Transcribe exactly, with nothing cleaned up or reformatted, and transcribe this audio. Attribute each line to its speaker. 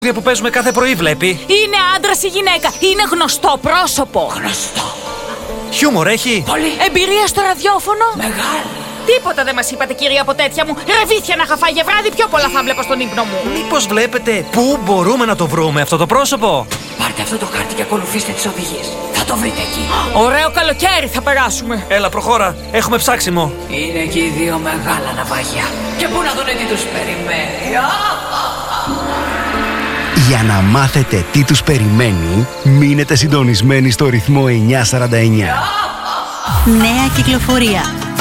Speaker 1: που παίζουμε κάθε πρωί, βλέπει.
Speaker 2: Είναι άντρας ή γυναίκα? Είναι γνωστό πρόσωπο?
Speaker 3: Γνωστό.
Speaker 1: Χιούμορ έχει.
Speaker 3: Πολύ.
Speaker 2: Εμπειρία στο ραδιόφωνο?
Speaker 3: Μεγάλη.
Speaker 2: Τίποτα δεν μας είπατε, κυρία, από τέτοια μου. Ρεβίθια να είχα φάει για βράδυ, πιο πολλά θα βλέπω στον ύπνο μου.
Speaker 1: Μήπως βλέπετε πού μπορούμε να το βρούμε αυτό το πρόσωπο?
Speaker 3: Πάρτε αυτό το χάρτη και ακολουθήστε τις οδηγίες. Θα το βρείτε εκεί.
Speaker 2: Ωραίο καλοκαίρι θα περάσουμε.
Speaker 1: Έλα, προχώρα. Έχουμε ψάξιμο.
Speaker 3: Είναι εκεί δύο μεγάλα ναυάγια. Και πού να δουνε τι τους περιμένει.
Speaker 4: Για να μάθετε τι τους περιμένει, μείνετε συντονισμένοι στο ρυθμό εννιακόσια σαράντα εννιά.
Speaker 5: Νέα κυκλοφορία.